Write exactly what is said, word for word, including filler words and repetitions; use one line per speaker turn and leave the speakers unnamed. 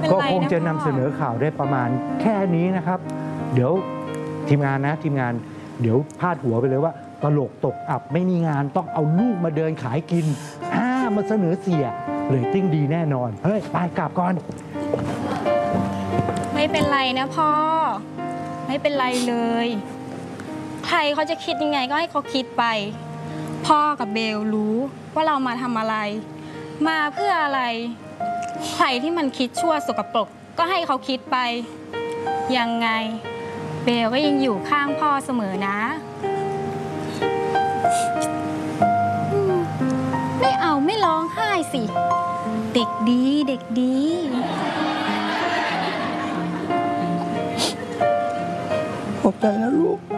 ก็คงจะนำเสนอข่าวได้ประมาณแค่นี้นะครับ เดี๋ยวทีมงานนะทีมงานเดี๋ยวพาดหัวไปเลยว่าตลกตกอับไม่มีงานต้องเอาลูกมาเดินขายกินอ่ามาเสนอเสียเรตติ้งดีแน่นอนเฮ้ยไปกลับก่อน
ไม่เป็นไรนะพ่อไม่เป็นไรเลยใครเขาจะคิดยังไงก็ให้เขาคิดไปพ่อกับเบลรู้ว่าเรามาทำอะไรมาเพื่ออะไรใครที่มันคิดชั่วสกปรกก็ให้เขาคิดไปยังไงเบลก็ยังอยู่ข้างพ่อเสมอนะไม่เอาไม่ร้องไห้สิเด็กดีเด็กดี
ขอบใจนะลูก